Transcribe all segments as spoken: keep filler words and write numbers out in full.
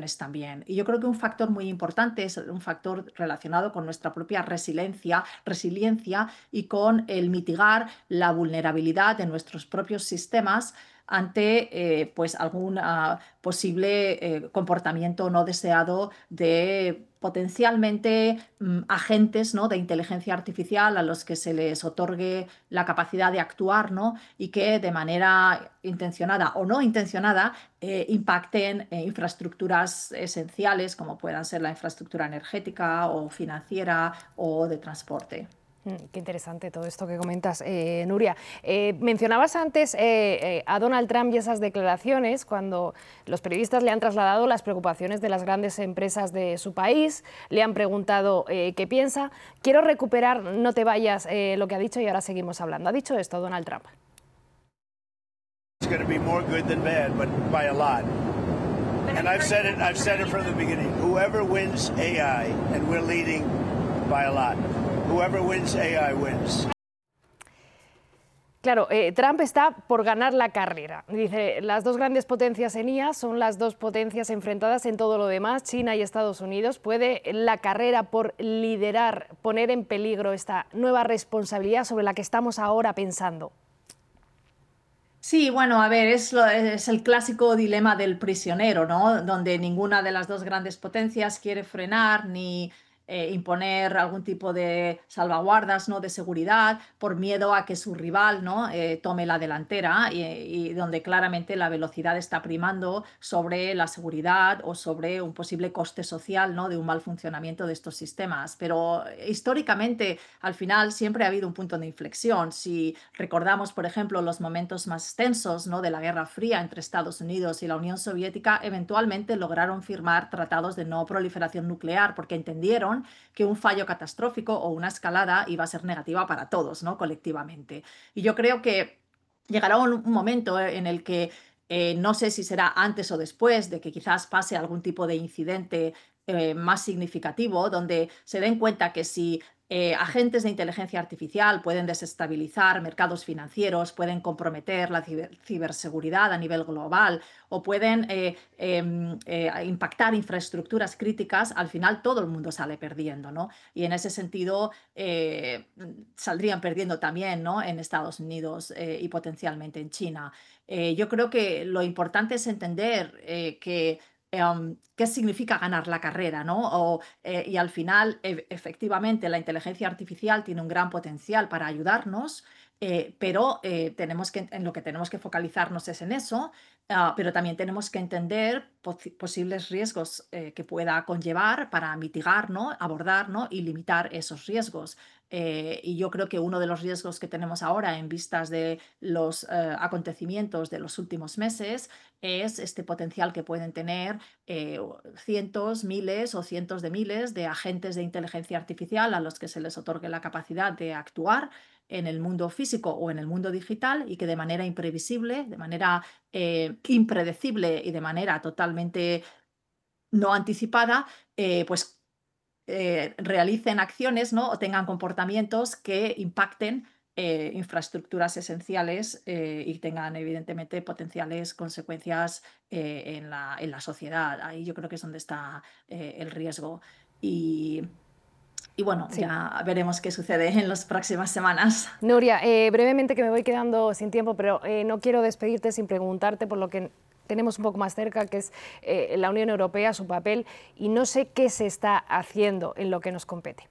limitaciones también. Y yo creo que un factor muy importante es un factor relacionado con nuestra propia resiliencia, resiliencia y con el mitigar la vulnerabilidad de nuestros propios sistemas ante eh, pues algún uh, posible eh, comportamiento no deseado de potencialmente mm, agentes, ¿no?, de inteligencia artificial a los que se les otorgue la capacidad de actuar, ¿no?, y que de manera intencionada o no intencionada eh, impacten eh, infraestructuras esenciales como puedan ser la infraestructura energética o financiera o de transporte. Mm, Qué interesante todo esto que comentas, eh, Nuria. Eh, mencionabas antes eh, eh, a Donald Trump y esas declaraciones cuando los periodistas le han trasladado las preocupaciones de las grandes empresas de su país, le han preguntado eh, qué piensa. Quiero recuperar, no te vayas, eh, lo que ha dicho y ahora seguimos hablando. Ha dicho esto Donald Trump. It's going to be more good than bad, but by a lot. And I've said it, I've said it from the beginning. Whoever wins A I, and we're leading by a lot. Whoever wins A I wins. Claro, eh, Trump está por ganar la carrera. Dice, las dos grandes potencias en I A son las dos potencias enfrentadas en todo lo demás, China y Estados Unidos. ¿Puede la carrera por liderar poner en peligro esta nueva responsabilidad sobre la que estamos ahora pensando? Sí, bueno, a ver, es, lo- es el clásico dilema del prisionero, ¿no? Donde ninguna de las dos grandes potencias quiere frenar ni eh, imponer algún tipo de salvaguardas, ¿no?, de seguridad por miedo a que su rival, ¿no?, eh, tome la delantera y, y donde claramente la velocidad está primando sobre la seguridad o sobre un posible coste social, ¿no?, de un mal funcionamiento de estos sistemas. Pero eh, históricamente, al final, siempre ha habido un punto de inflexión. Si recordamos, por ejemplo, los momentos más tensos, ¿no?, de la Guerra Fría entre Estados Unidos y la Unión Soviética, eventualmente lograron firmar tratados de no proliferación nuclear porque entendieron que un fallo catastrófico o una escalada iba a ser negativa para todos, ¿no?, colectivamente. Y yo creo que llegará un, un momento en el que eh, no sé si será antes o después de que quizás pase algún tipo de incidente eh, más significativo, donde se den cuenta que si eh, agentes de inteligencia artificial pueden desestabilizar mercados financieros, pueden comprometer la ciber- ciberseguridad a nivel global o pueden eh, em, eh, impactar infraestructuras críticas, al final todo el mundo sale perdiendo, ¿no? Y en ese sentido eh, saldrían perdiendo también, ¿no?, en Estados Unidos eh, y potencialmente en China. Eh, yo creo que lo importante es entender eh, que em, qué significa ganar la carrera, ¿no? O eh, y al final, e- efectivamente, la inteligencia artificial tiene un gran potencial para ayudarnos, eh, pero eh, tenemos que, en lo que tenemos que focalizarnos es en eso, ah, pero también tenemos que entender posi- posibles riesgos eh, que pueda conllevar para mitigar, ¿no?, abordar, ¿no?, y limitar esos riesgos. Eh, y yo creo que uno de los riesgos que tenemos ahora en vistas de los eh, acontecimientos de los últimos meses es este potencial que pueden tener eh, cientos, miles o cientos de miles de agentes de inteligencia artificial a los que se les otorgue la capacidad de actuar en el mundo físico o en el mundo digital y que de manera imprevisible, de manera eh, impredecible y de manera totalmente no anticipada, eh, pues eh, realicen acciones, ¿no?, o tengan comportamientos que impacten eh, infraestructuras esenciales eh, y tengan evidentemente potenciales consecuencias eh, en la, en la sociedad. Ahí yo creo que es donde está eh, el riesgo. Y, y bueno, Sí. ya veremos qué sucede en las próximas semanas. Nuria, eh, brevemente, que me voy quedando sin tiempo, pero eh, no quiero despedirte sin preguntarte por lo que tenemos un poco más cerca, que es eh, la Unión Europea, su papel, y no sé qué se está haciendo en lo que nos compete.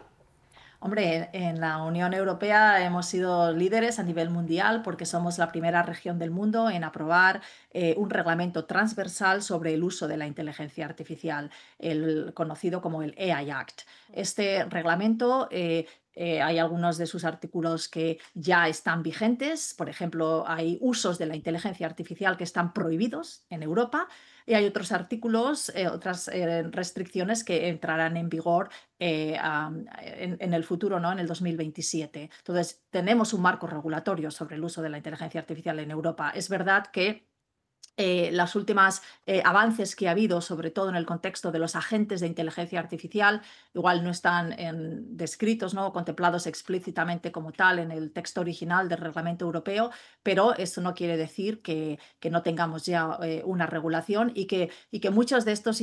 Hombre, en la Unión Europea hemos sido líderes a nivel mundial porque somos la primera región del mundo en aprobar eh, un reglamento transversal sobre el uso de la inteligencia artificial, el conocido como el A I Act. Este reglamento eh, eh, hay algunos de sus artículos que ya están vigentes. Por ejemplo, hay usos de la inteligencia artificial que están prohibidos en Europa y hay otros artículos, eh, otras eh, restricciones que entrarán en vigor eh, um, en, en, el futuro, ¿no?, en el dos mil veintisiete. Entonces, tenemos un marco regulatorio sobre el uso de la inteligencia artificial en Europa. Es verdad que eh, los últimos eh, avances que ha habido, sobre todo en el contexto de los agentes de inteligencia artificial, igual no están en, descritos, ¿no?, contemplados explícitamente como tal en el texto original del reglamento europeo, pero eso no quiere decir que, que no tengamos ya eh, una regulación y que, y que muchos de estos